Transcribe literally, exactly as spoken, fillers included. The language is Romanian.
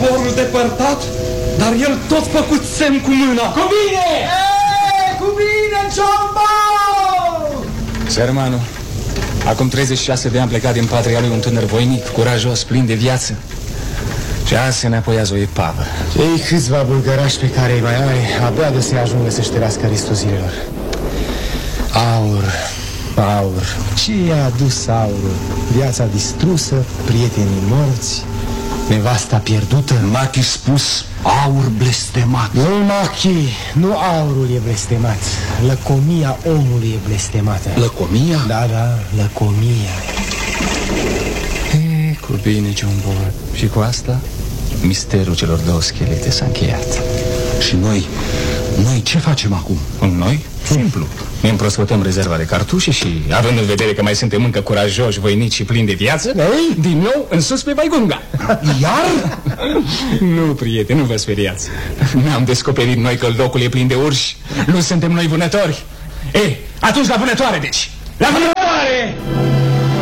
poporul depărtat, dar el tot făcut semn cu mâna. Cu bine! E, cu bine, Ciombo! Sărmanu, acum treizeci și șase de ani plecat din patria lui un tânăr voinic, curajos, plin de viață. Și azi se înapoiază o epavă. Cei câțiva bulgărași pe care îi mai are, abia de să-i ajungă să șterească restul zilelor. Aur, aur. Ce i-a adus aurul? Viața distrusă, prietenii morți, nevasta pierdută. Machi spus aur blestemat. Nu, Machi, nu aurul e blestemat. Lăcomia omului e blestemată. Lăcomia? Da, da, lăcomia. E, cu bine, Ciombo. Și cu asta, misterul celor două schelete s-a încheiat. Și noi, noi ce facem acum? Noi? Simplu. Ne împrospătăm rezerva de cartușe și, având în vedere că mai suntem încă curajoși, voinici și plini de viață, Ei? din nou în sus pe Baigunga. Iar? Nu, prieteni, nu vă speriați. N-am descoperit noi că locul e plin de urși. Nu suntem noi vânători. Ei, atunci la vânătoare, deci! La vânătoare!